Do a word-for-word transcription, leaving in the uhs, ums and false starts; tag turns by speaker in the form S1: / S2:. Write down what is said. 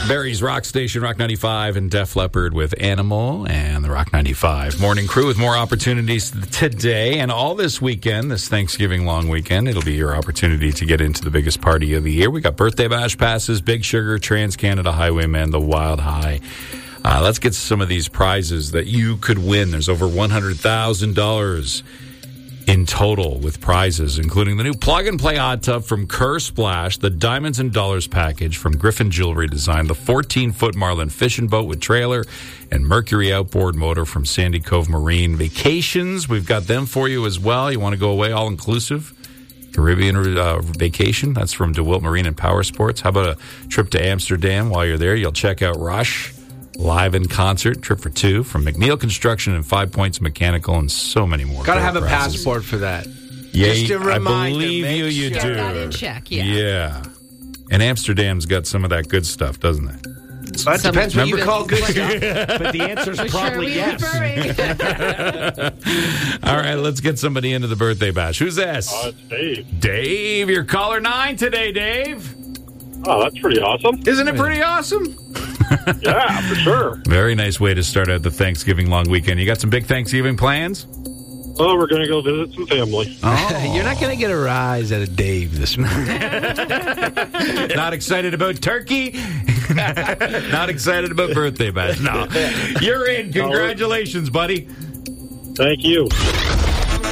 S1: Barry's Rock Station, Rock ninety-five, and Def Leppard with Animal, and the Rock ninety-five Morning Crew with more opportunities today and all this weekend, this Thanksgiving long weekend. It'll be your opportunity to get into the biggest party of the year. We got Birthday Bash passes, Big Sugar, Trans-Canada Highwaymen, the Wild High. Uh, let's get some of these prizes that you could win. There's over one hundred thousand dollars in total with prizes, including the new plug-and-play hot tub from Kerr Splash, the Diamonds and Dollars package from Griffin Jewelry Design, the fourteen-foot Marlin fishing boat with trailer, and Mercury outboard motor from Sandy Cove Marine. Vacations, we've got them for you as well. You want to go away all-inclusive? Caribbean uh, vacation, that's from DeWilt Marine and Power Sports. How about a trip to Amsterdam? While you're there, you'll check out Rush live in concert, trip for two from McNeil Construction and Five Points Mechanical, and so many more.
S2: Got to have a
S1: prizes.
S2: passport for that.
S1: Yeah,
S2: Just a
S1: I
S2: reminder,
S1: believe you, you
S2: sure.
S1: do.
S3: Get that in check, yeah.
S1: Yeah. And Amsterdam's got some of that good stuff, doesn't it?
S2: Well, it
S3: Some-
S2: depends what you
S3: Remember-
S2: call good stuff. But the answer's
S3: For
S2: probably
S3: sure
S2: yes.
S1: All right, let's get somebody into the birthday bash. Who's this?
S4: Uh, it's Dave.
S1: Dave, you're caller nine today, Dave.
S4: Oh, that's pretty awesome.
S1: Isn't it pretty awesome?
S4: Yeah, for sure.
S1: Very nice way to start out the Thanksgiving long weekend. You got some big Thanksgiving plans?
S4: Oh, we're going to go visit some family.
S1: Oh.
S2: You're not going to get a rise out of Dave this morning.
S1: Not excited about turkey? Not excited about birthday bash? No. You're in. Congratulations, buddy.
S4: Thank you.